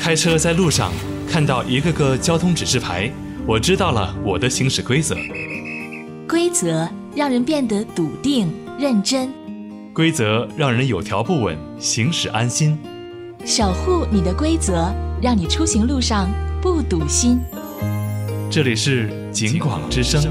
开车在路上看到一个个交通指示牌，我知道了我的行驶规则。 规则让人变得笃定认真， 规则让人有条不紊，行驶安心。 守护你的规则，让你出行路上不堵心。 这里是警广之声。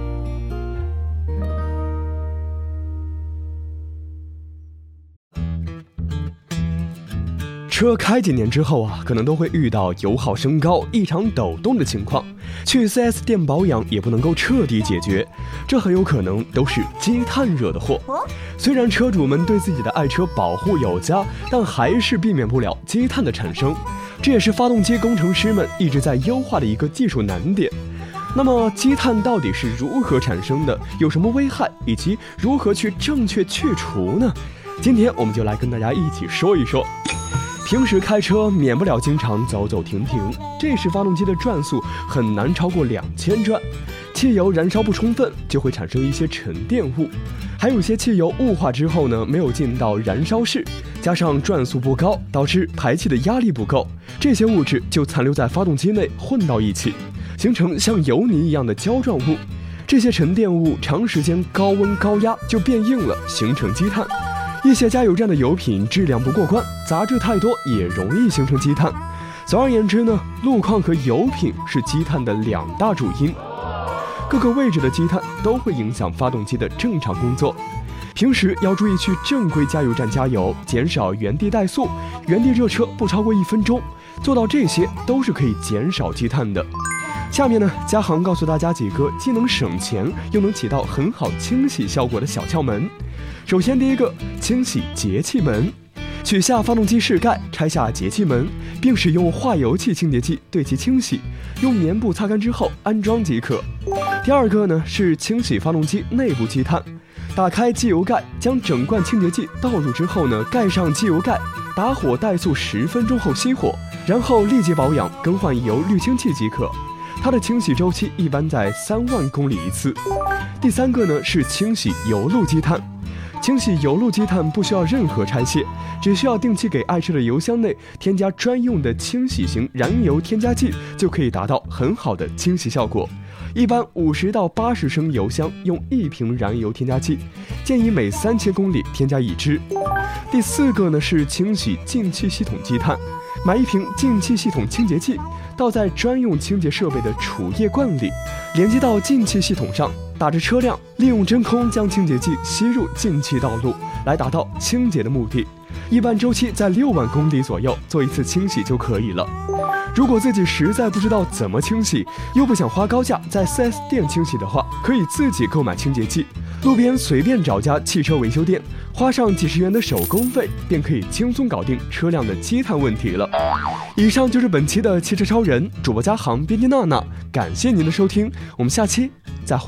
车开几年之后啊，可能都会遇到油耗升高、异常抖动的情况，去 4S 店保养也不能够彻底解决，这很有可能都是积碳惹的祸。虽然车主们对自己的爱车保护有加，但还是避免不了积碳的产生，这也是发动机工程师们一直在优化的一个技术难点。那么积碳到底是如何产生的，有什么危害，以及如何去正确去除呢？今天我们就来跟大家一起说一说。平时开车免不了经常走走停停，这时发动机的转速很难超过2000转，汽油燃烧不充分就会产生一些沉淀物，还有些汽油雾化之后呢，没有进到燃烧室，加上转速不高，导致排气的压力不够，这些物质就残留在发动机内混到一起，形成像油泥一样的胶状物，这些沉淀物长时间高温高压就变硬了，形成积碳。一些加油站的油品质量不过关，杂质太多也容易形成积碳。总而言之呢，路况和油品是积碳的2大主因，各个位置的积碳都会影响发动机的正常工作。平时要注意去正规加油站加油，减少原地怠速，原地热车不超过1分钟，做到这些都是可以减少积碳的。下面呢，嘉航告诉大家几个既能省钱又能起到很好清洗效果的小窍门。首先第一个，清洗节气门，取下发动机室盖，拆下节气门，并使用化油器清洁剂对其清洗，用棉布擦干之后安装即可。第二个呢，是清洗发动机内部积碳，打开机油盖，将整罐清洁剂倒入之后呢，盖上机油盖，打火怠速10分钟后熄火，然后立即保养，更换油滤清器即可。它的清洗周期一般在3万公里一次。第三个呢，是清洗油路积碳。清洗油路积碳不需要任何拆卸，只需要定期给爱车的油箱内添加专用的清洗型燃油添加剂，就可以达到很好的清洗效果。一般50到80升油箱用1瓶燃油添加剂，建议每3000公里添加1支。第四个呢，是清洗进气系统积碳。买1瓶进气系统清洁剂，倒在专用清洁设备的储液罐里，连接到进气系统上，打着车辆，利用真空将清洁剂吸入进气道路，来达到清洁的目的。一般周期在6万公里左右，做一次清洗就可以了。如果自己实在不知道怎么清洗，又不想花高价在 4S 店清洗的话，可以自己购买清洁剂，路边随便找家汽车维修店，花上几十元的手工费，便可以轻松搞定车辆的积碳问题了。以上就是本期的汽车超人，主播嘉航，编辑娜娜，感谢您的收听，我们下期再会。